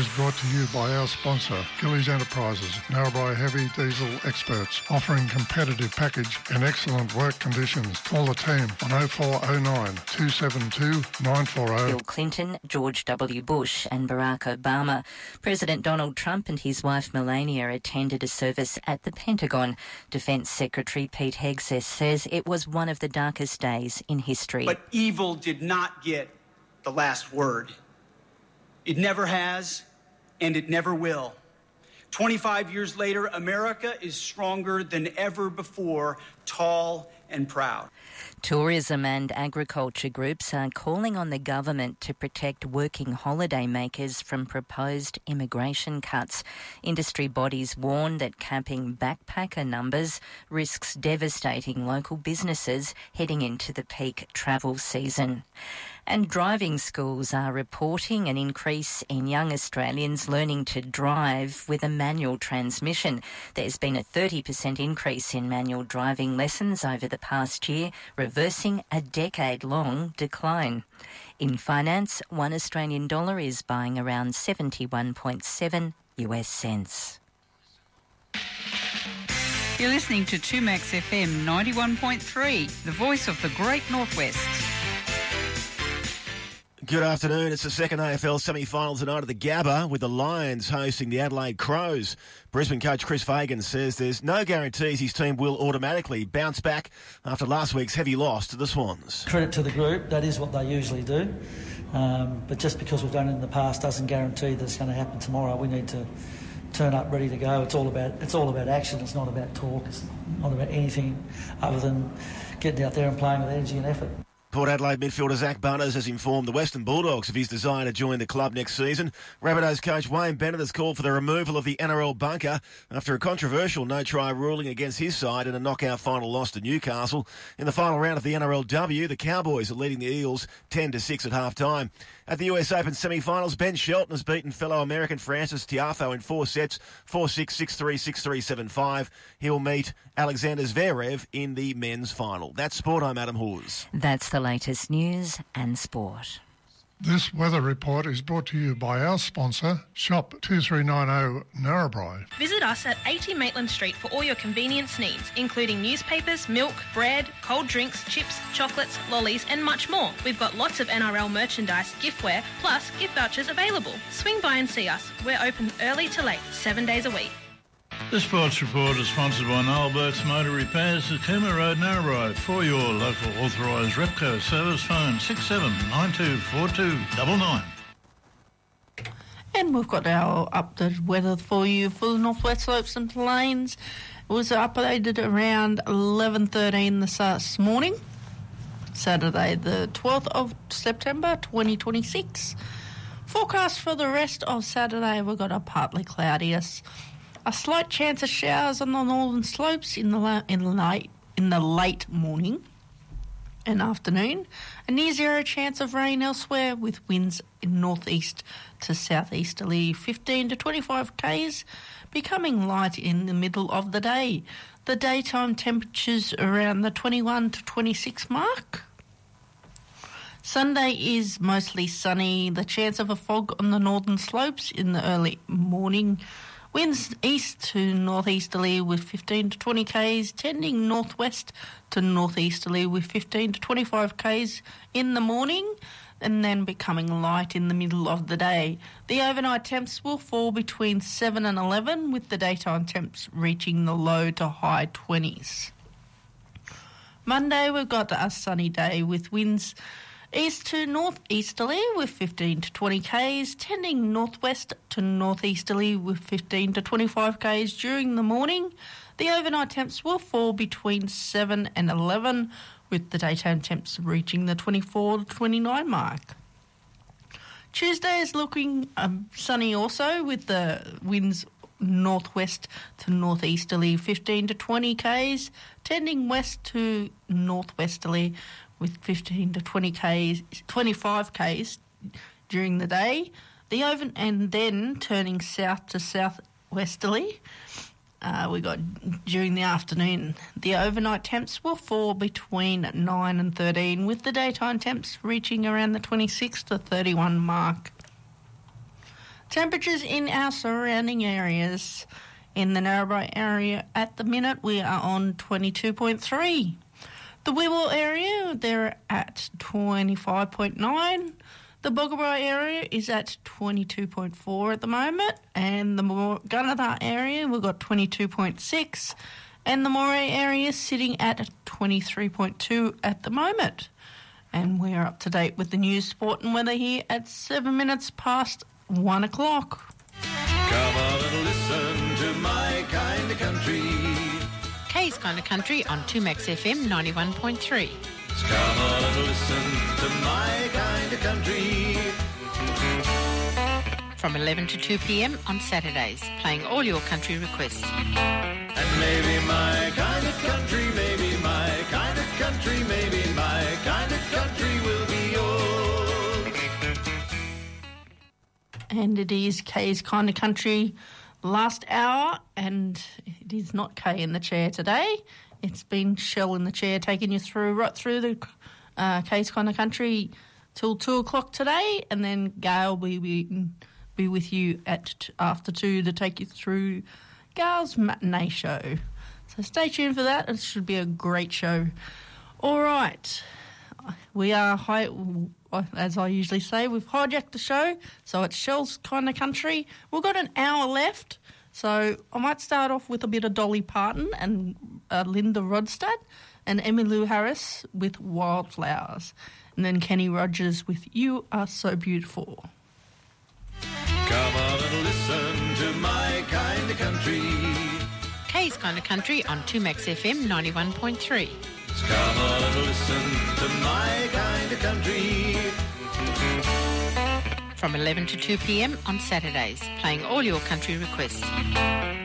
is brought to you by our sponsor, Gillies Enterprises, Narrabri heavy diesel experts, offering competitive package and excellent work conditions. Call the team on 0409 272 940. Bill Clinton, George W. Bush and Barack Obama. President Donald Trump and his wife Melania attended a service at the Pentagon. Defence Secretary Pete Hegseth says it was one of the darkest days in history. But evil did not get the last word. It never has, and it never will. 25 years later, America is stronger than ever before, tall and proud. Tourism and agriculture groups are calling on the government to protect working holiday makers from proposed immigration cuts. Industry bodies warn that capping backpacker numbers risks devastating local businesses heading into the peak travel season. And driving schools are reporting an increase in young Australians learning to drive with a manual transmission. There's been a 30% increase in manual driving lessons over the past year, reversing a decade-long decline. In finance, $1 Australian dollar is buying around 71.7 US cents. You're listening to 2Max FM 91.3, the voice of the Great Northwest. Good afternoon. It's the second AFL semi-final tonight at the Gabba with the Lions hosting the Adelaide Crows. Brisbane coach Chris Fagan says there's no guarantees his team will automatically bounce back after last week's heavy loss to the Swans. Credit to the group, that is what they usually do. But just because we've done it in the past doesn't guarantee that it's going to happen tomorrow. We need to turn up ready to go. It's all about action. It's not about talk. It's not about anything other than getting out there and playing with energy and effort. Port Adelaide midfielder Zach Bunners has informed the Western Bulldogs of his desire to join the club next season. Rabbitohs coach Wayne Bennett has called for the removal of the NRL bunker after a controversial no-try ruling against his side in a knockout final loss to Newcastle. In the final round of the NRLW, the Cowboys are leading the Eels 10-6 at half-time. At the US Open semi-finals, Ben Shelton has beaten fellow American Francis Tiafoe in 4 sets, 4-6, 6-3, 6-3, 7-5. He'll meet Alexander Zverev in the men's final. That's sport. I'm Adam Hawes. That's the latest news and sport. This weather report is brought to you by our sponsor, Shop 2390 Narrabri. Visit us at 80 Maitland Street for all your convenience needs, including newspapers, milk, bread, cold drinks, chips, chocolates, lollies and much more. We've got lots of NRL merchandise, giftware, plus gift vouchers available. Swing by and see us. We're open early to late, 7 days a week. This sports report is sponsored by Noel Burt's Motor Repairs at Cooma Road, Narrabri. For your local authorised Repco service, phone 67924299. And we've got our updated weather for you for the Northwest Slopes and Plains. It was updated around 11:13 this morning, Saturday the 12th of September 2026. Forecast for the rest of Saturday, we've got a partly cloudy. A slight chance of showers on the northern slopes in the late morning and afternoon. A near zero chance of rain elsewhere, with winds in northeast to southeasterly 15 to 25 k's, becoming light in the middle of the day. The daytime temperatures around the 21 to 26 mark. Sunday is mostly sunny. The chance of a fog on the northern slopes in the early morning. Winds east to northeasterly with 15 to 20 k's, tending northwest to northeasterly with 15 to 25 k's in the morning, and then becoming light in the middle of the day. The overnight temps will fall between 7 and 11, with the daytime temps reaching the low to high 20s. Monday, we've got a sunny day with winds east to northeasterly with 15 to 20 k's, tending northwest to northeasterly with 15 to 25 k's during the morning. The overnight temps will fall between 7 and 11, with the daytime temps reaching the 24 to 29 mark. Tuesday is looking sunny also, with the winds northwest to northeasterly 15 to 20 k's, tending west to northwesterly with 15 to 20 k's, 25 k's during the day. And then turning south to southwesterly. We got during the afternoon. The overnight temps will fall between 9 and 13, with the daytime temps reaching around the 26 to 31 mark. Temperatures in our surrounding areas. In the Narrabri area at the minute, we are on 22.3. The Wirral area, they're at 25.9. The Boggabri area is at 22.4 at the moment. And the Gunnedah area, we've got 22.6. And the Moray area is sitting at 23.2 at the moment. And we're up to date with the news, sport and weather here at 7 minutes past 1 o'clock. Come on and listen to my kind of country. Kay's Kind of Country on 2Max FM 91.3. Come on and listen to my kind of country. From 11 to 2 p.m. on Saturdays, playing all your country requests. And maybe my kind of country, maybe my kind of country, maybe my kind of country will be yours. And it is Kay's Kind of Country last hour, and it is not Kay in the chair today. It's been Shell in the chair taking you right through the Kay's Kind of Country till 2 o'clock today, and then Gail will be with you at after 2 to take you through Gail's matinee show. So stay tuned for that. It should be a great show. All right. We are, as I usually say, we've hijacked the show, so it's Shell's Kind of Country. We've got an hour left, so I might start off with a bit of Dolly Parton and Linda Rodstad and Emmylou Harris with Wildflowers, and then Kenny Rogers with You Are So Beautiful. Come on and listen to my kind of country. Kay's Kind of Country on 2Max FM 91.3. Come on and listen to my kind of country. From 11 to 2 p.m. on Saturdays, playing all your country requests.